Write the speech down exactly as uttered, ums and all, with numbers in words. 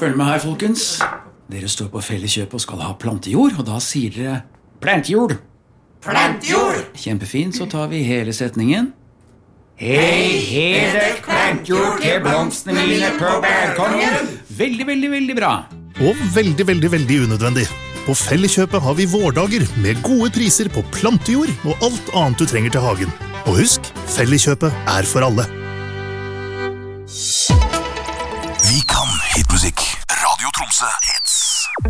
følg med her, folkens. Dere står på Felleskjøpet og skal ha plantejord, og da sier dere plantejord. Plantejord! Kjempefint, så tar vi hele setningen. Hei, hedek plantjord til blomstene mine på bærkongen. Veldig, veldig, veldig bra. Og veldig, veldig, veldig unødvendig. På Felleskjøpet har vi vårdager med gode priser på plantejord og alt annet du trenger til hagen. Og husk, Felleskjøpet er for alle. Vi kan hitmusikk. Radio Tromsø.